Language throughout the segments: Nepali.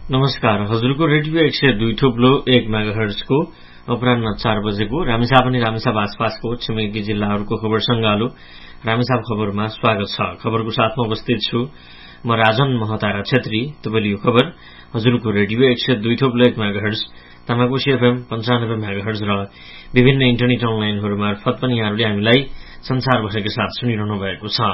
नमस्कार, हजुरको रेडियो 102.1 मेगाहर्ट्जको अपराह्न 4 बजेको रामेछाप अनि रामेछाप आसपासको छिमेकी जिल्लाहरूको खबर संगालो रामेछाप खबरमा स्वागत छ। खबरको साथमा उपस्थित छु म राजन महतारा छेत्री। तपाईले यो खबर हजुरको radio 102.1 megahertz, Tamakoshi FM 95 megahertz र विभिन्न इन्टरनेट अनलाइनहरु मार्फत पनि यहाँहरूले हामीलाई संसारभरकै साथ सुनिरहनु भएको छ।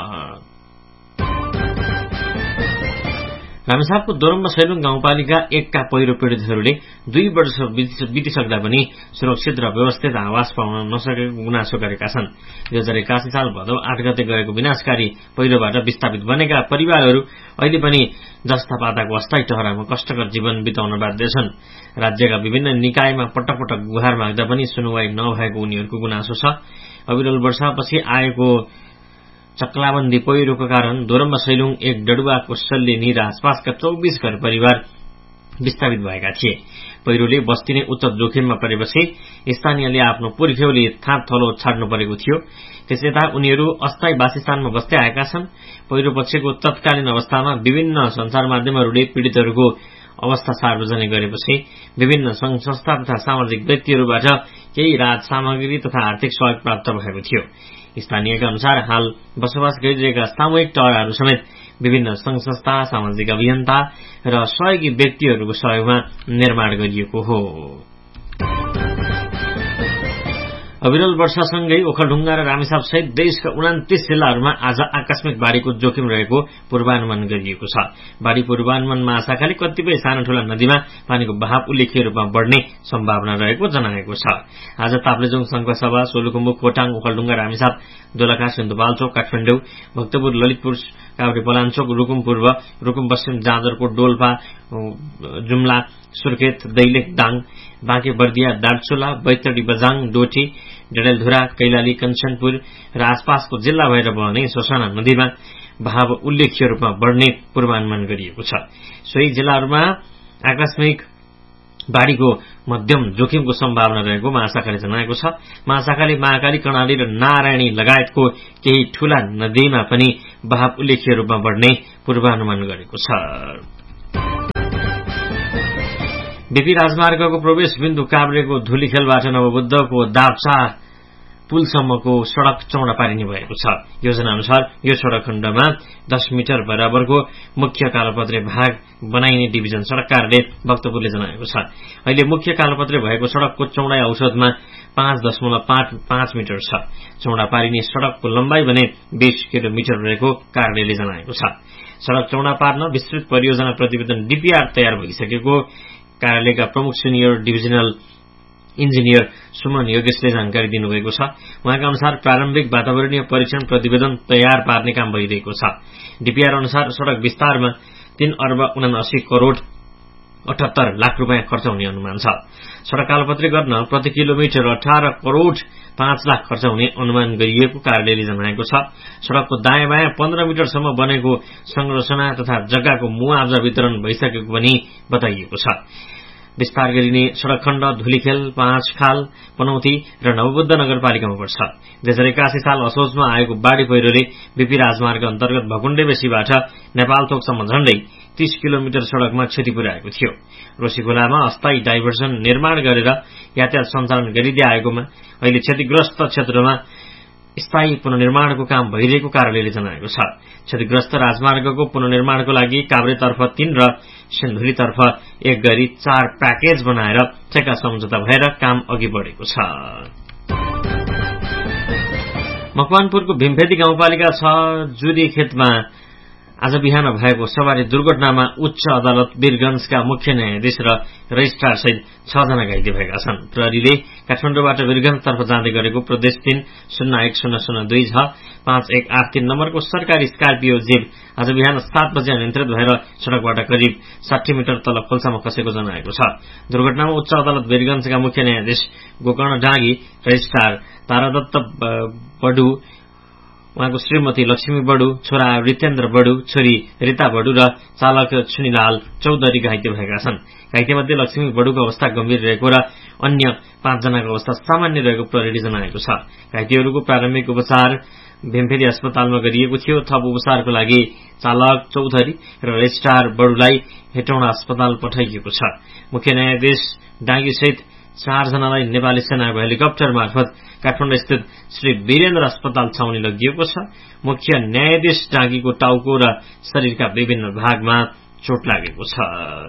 रामेछापको दोरम्बा सैलुङ गाउँपालिका 1 का पहिरो पीड़ितहरूले 2 वर्ष बितिसक्दा पनि सुरक्षित र व्यवस्थित आवास पाउन नसकेको गुनासो गरेका छन्। 2081 साल भदौ 8 गते गएको विनाशकारी पहिरोबाट विस्थापित बनेका परिवारहरू अहिले पनि जस्ता पाताको अस्थायी टहरामा कष्टकर जीवन बिताउन बाध्य छन्। राज्यका विभिन्न निकायमा पटक पटक गुहार माग्दा पनि सुनवाई नभएको उनीहरूको गुनासो छ। अविरल वर्षापछि आएको चक्लाबन्दी पहिरोको कारण दोरम्बा सैलुङ 1 डडुवा कोशल्य निर आसपासका 24 घर परिवार विस्थापित भएका थिए। पहिरोले बस्ती नै उच्च जोखिममा परेपछि स्थानीयले आफ्नो पुर्ख्यौली थाँत थलो छाड्नु परेको थियो। त्यसैता उनीहरू अस्थायी वासस्थानमा बस्दै आएका छन्। पहिरो पछिको तत्कालीन अवस्थामा विभिन्न सञ्चार माध्यमहरूले पीड़ितहरूको अवस्था सार्वजनिक गरेपछि विभिन्न संघ संस्था तथा सामाजिक व्यक्तिहरूबाट केही राहत सामग्री तथा आर्थिक सहयोग प्राप्त भएको थियो। स्थानीयका अनुसार हाल बसोबास गरिरहेका सामूहिक टहराहरू समेत विभिन्न संघ संस्था, सामाजिक अभियन्ता र सहयोगी व्यक्तिहरूको सहयोगमा निर्माण गरिएको हो। अविरल वर्षासँगै ओखलढुङ्गा र रामेछाप सहित देशका 29 जिल्लाहरूमा आज आकस्मिक बाढ़ीको जोखिम रहेको पूर्वानुमान गरिएको छ। बाढ़ी पूर्वानुमान महाशाखाले कतिपय साना ठूला नदीमा पानीको बहाव उल्लेख्य रूपमा बढ्ने सम्भावना रहेको जनाएको छ। आज ताप्लेजुङ, शंखसभा, सोलुखुम्बु, खोटाङ, ओखलढुङ्गा, रामेछाप, दोलखा, सिन्धुपाल्चोक, काठमाडौँ, भक्तपुर, ललितपुर, काभ्रे पलाञ्चोक, रुकुम पूर्व, रुकुम पश्चिम, जाजरकोट, डोल्पा, जुम्ला, सुर्खेत, दैलेख, दाङ, बाँके बर्दिया, दार्चुला, बैतडी, बजाङ, डोटी, डडेलधुरा, कैलाली, कञ्चनपुर र आसपासको जिल्ला भएर बहने सोसाना नदीमा बहाव उल्लेख्य रूपमा बढ्ने पूर्वानुमान गरिएको छ। सोही जिल्लाहरूमा आकस्मिक बाढ़ीको मध्यम जोखिमको सम्भावना रहेको महाशाखाले जनाएको छ। महाशाखाले महाकाली, कर्णाली र नारायणी लगायतको केही ठूला नदीमा पनि बहाव उल्लेख्य रूपमा बढ्ने पूर्वानुमान गरेको छ। बीपी राजमार्गको प्रवेश बिन्दु काभ्रेको धुलीखेलबाट नवबुद्धको दाप्चा पुलसम्मको सड़क चौड़ा पारिने भएको छ। योजना अनुसार यो सड़क खण्डमा 10 मिटर बराबरको मुख्य कालोपत्रे भाग बनाइने डिभिजन सड़क कार्यालय भक्तपुरले जनाएको छ। अहिले मुख्य कालोपत्रे भएको सड़कको चौडाई औसतमा 5.55 मिटर छ। चौड़ा पारिने सड़कको लम्बाई भने 20 किलोमिटर रहेको कार्यालयले जनाएको छ। सड़क चौड़ा पार्न विस्तृत परियोजना प्रतिवेदन डीपीआर तयार भइसकेको कार्यालयका प्रमुख सिनियर डिभिजनल इन्जिनियर सुमन योगेशले जानकारी दिनुभएको छ। उहाँका अनुसार प्रारम्भिक वातावरणीय परीक्षण प्रतिवेदन तयार पार्ने काम भइरहेको छ। डीपीआर अनुसार सड़क विस्तारमा 3 अर्ब 79 करोड़ 78 लाख रुपियाँ खर्च हुने अनुमान छ। सड़क कालोपत्री गर्न प्रति किलोमिटर 18 करोड़ 5 लाख खर्च हुने अनुमान गरिएको कार्यालयले जनाएको छ। सड़कको दायाँ बायाँ 15 मिटरसम्म बनेको संरचना तथा जग्गाको मुआवजा वितरण भइसकेको पनि बताइएको छ। विस्तार गरिने सड़क खण्ड धुलीखेल, पाँचखाल, पनौती र नवबुद्ध नगरपालिकामा पर्छ। 2081 साल असोजमा आएको बाढ़ी पहिरोले बीपी राजमार्ग अन्तर्गत भकुण्डे बेसीबाट नेपालथोकसम्म झण्डै 30 किलोमिटर सड़कमा क्षति पुर्याएको थियो। रोशीखोलामा अस्थायी डाइभर्सन निर्माण गरेर यातायात सञ्चालन गरिँदै आएकोमा अहिले क्षतिग्रस्त क्षेत्रमा स्थायी पुनर्निर्माणको काम भइरहेको कार्यालयले जनाएको छ। क्षतिग्रस्त राजमार्गको पुनर्निर्माणको लागि काभ्रेतर्फ 3 र सिन्धुलीतर्फ 1 गरी 4 प्याकेज बनाएर ठेक्का सम्झौता भएर काम अघि बढेको छ। मकवानपुरको भीमफेदी गाउँपालिका 6 जुरीखेतमा आज बिहान भएको सवारी दुर्घटनामा उच्च अदालत वीरगंजका मुख्य न्यायाधीश र रजिस्ट्रार सहित 6 जना घाइते भएका छन्। प्रहरीले काठमाडौँबाट वीरगंजतर्फ जाँदै गरेको प्रदेश 3 010002 5183 नम्बरको सरकारी स्कर्पियो जीप आज बिहान 7 बजे अनियन्त्रित भएर सड़कबाट करिब 60 मिटर तल खोल्सामा खसेको जनाएको छ। दुर्घटनामा उच्च अदालत वीरगंजका मुख्य न्यायाधीश गोकर्ण डाँगी, रजिस्ट्रार तारादत्त बडु, उहाँको श्रीमती लक्ष्मी बडु, छोरा रितेन्द्र बडु, छोरी रीता बडु र चालक चुनिलाल चौधरी घाइते भएका छन्। घाइतेमध्ये लक्ष्मी बडुको अवस्था गम्भीर रहेको र अन्य 5 जनाको अवस्था सामान्य रहेको प्रहरीले जनाएको छ। घाइतेहरूको प्रारम्भिक उपचार भेमफेरी अस्पतालमा गरिएको थियो। थप उपचारको लागि चालक चौधरी र रजिस्ट्रार बडुलाई हेटौँडा अस्पताल पठाइएको छ। मुख्य न्यायाधीश डाँगीसहित 4 जनालाई नेपाली सेनाको हेलिकप्टर मार्फत काठमाडौँ स्थित श्री वीरेन्द्र अस्पताल छाउनी लगिएको छ। मुख्य न्यायाधीश डाँगीको टाउको र शरीरका विभिन्न भागमा चोट लागेको छ।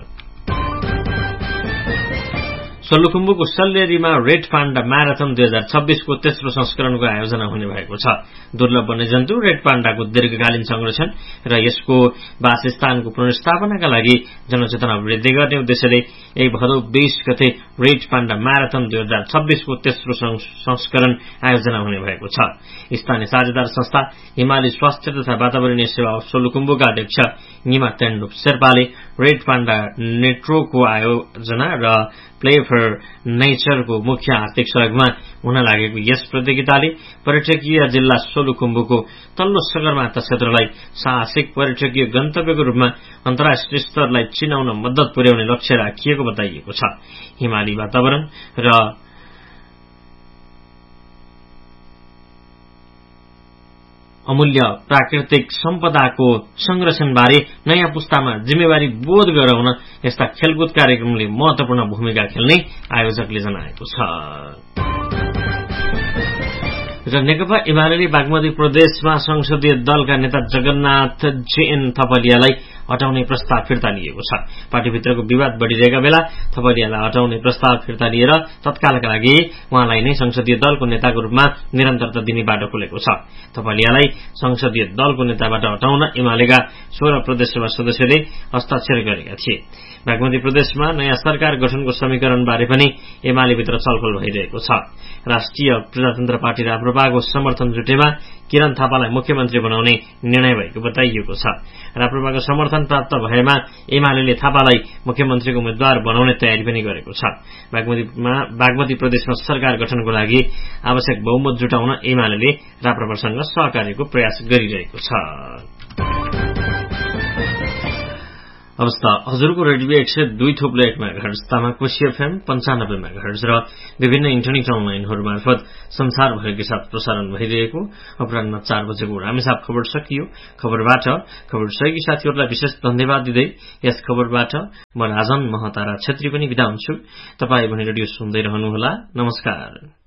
सोलुखुम्बुको सल्लेरीमा रेड पाण्डा म्याराथन 2026 को तेस्रो संस्करणको आयोजना हुने भएको छ। दुर्लभ वन्यजन्तु रेड पाण्डाको दीर्घकालीन संरक्षण र यसको वासस्थानको पुनर्स्थापनाका लागि जनचेतना वृद्धि गर्ने उद्देश्यले यही भदौ 20 गते रेड पाण्डा म्याराथन 2026 को तेस्रो संस्करण आयोजना हुने भएको छ। स्थानीय साझेदार संस्था हिमाली स्वास्थ्य तथा वातावरणीय सेवा सोलुखुम्बुका अध्यक्ष निमा तेन्डुप शेर्पाले रेड पाण्डा नेट्रोको आयोजना र प्ले फर नेचरको मुख्य आर्थिक सहयोगमा हुन लागेको यस प्रतियोगिताले पर्यटकीय जिल्ला सोलुखुम्बुको तल्लो सगरमाथा क्षेत्रलाई साहसिक पर्यटकीय गन्तव्यको रूपमा अन्तर्राष्ट्रिय स्तरलाई चिनाउन मद्दत पुर्याउने लक्ष्य राखिएको बताइएको छ। हिमाली वातावरण र अमूल्य प्राकृतिक सम्पदाको संरक्षणबारे नयाँ पुस्तामा जिम्मेवारी बोध गराउन यस्ता खेलकुद कार्यक्रमले महत्वपूर्ण भूमिका खेल्ने आयोजकले जनाएको छ। र नेकपा एमाले बागमती प्रदेशमा संसदीय दलका नेता जगन्नाथ जेएन थपलियालाई हटाउने प्रस्ताव फिर्ता लिएको छ। पार्टीभित्रको विवाद बढ़िरहेका बेला थपलियालाई हटाउने प्रस्ताव फिर्ता लिएर तत्कालका लागि उहाँलाई नै संसदीय दलको नेताको रूपमा निरन्तरता दिने बाटो खुलेको छ। थपलियालाई संसदीय दलको नेताबाट हटाउन एमालेका 16 प्रदेशसभा सदस्यले हस्ताक्षर गरेका थिए। बागमती प्रदेशमा नयाँ सरकार गठनको समीकरणबारे पनि एमालेभित्र छलफल भइरहेको छ। राष्ट्रिय प्रजातन्त्र पार्टी राप्रपाको समर्थन जुटेमा किरण थापालाई मुख्यमन्त्री बनाउने निर्णय भएको बताइएको छ। राप्रपाको समर्थन प्राप्त भएमा एमाले थापालाई मुख्यमन्त्रीको उम्मेद्वार बनाउने तयारी पनि गरेको छ। बागमती प्रदेशमा सरकार गठनको लागि आवश्यक बहुमत जुटाउन एमाले राप्रपासँग सहकार्यको प्रयास गरिरहेको छ। अवस्था हजुरको radio 102.1 megahertz, Tamakoshi FM 95 megahertz र विभिन्न इन्टरनेट अनलाइनहरू मार्फत संसारभरकै साथ प्रसारण भइरहेको अपराह्न 4 बजेको रामेसाप खबर सकियो। खबर सहयोगी साथीहरूलाई विशेष धन्यवाद दिँदै यस खबरबाट म राजन महतारा छेत्री पनि बिदा हुन्छु। तपाई भने रेडियो सुन्दै रहनुहोला। नमस्कार।